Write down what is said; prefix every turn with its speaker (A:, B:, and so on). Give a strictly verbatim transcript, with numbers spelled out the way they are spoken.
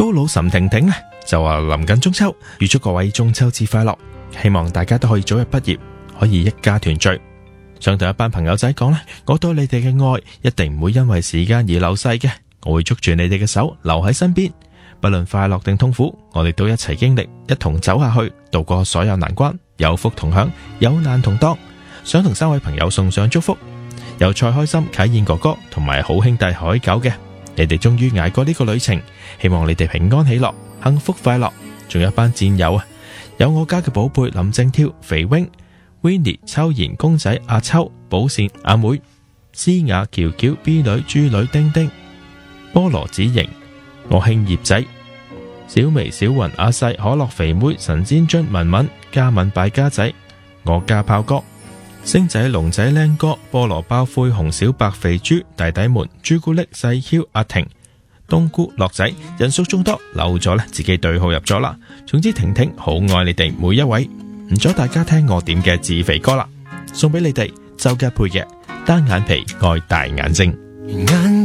A: 高佬岑婷婷呢就話臨近中秋，預祝各位中秋節快樂，希望大家都可以早日畢業，可以一家團聚。想同一班朋友仔講呢，我對你哋嘅愛一定唔會因為時間而流逝嘅，我會捉住你哋嘅手留喺身邊，不論快樂定痛苦，我哋都一齊經歷，一同走下去，渡過所有難關，有福同享，有難同當。想同三位朋友送上祝福，有蔡開心、啟燕哥哥同埋好兄弟海狗嘅，你哋終於捱過呢個旅程，希望你哋平安喜樂、幸福快樂。仲有一班戰友啊，有我家嘅寶貝林正挑、肥 wing、Winnie、秋妍、公仔、阿秋、寶善、阿妹、思雅、喬喬、B 女、豬女、丁丁、菠蘿子瑩、我兄葉仔、小微、小雲、阿細、可樂、肥妹、神仙樽、文文、嘉敏、敗家仔、我家炮哥、星仔、龍仔、靚哥、菠蘿包、灰紅、小白、肥豬、弟弟們、朱古力、細囂、阿婷、冬菇、樂仔，人數眾多，漏咗呢自己對號入咗啦。總之婷婷好愛你哋每一位，唔阻大家聽我點嘅自肥歌啦，送俾你哋周吉佩嘅單眼皮愛大眼睛。